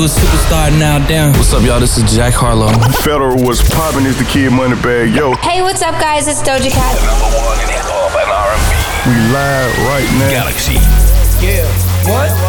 Superstar now down. What's up, y'all? This is Jack Harlow. Federal was popping is the Kid Moneybag. Yo, Hey, what's up, guys? It's Doja Cat. The number one in hip hop and R&B. we live right now. Galaxy. Yeah. What?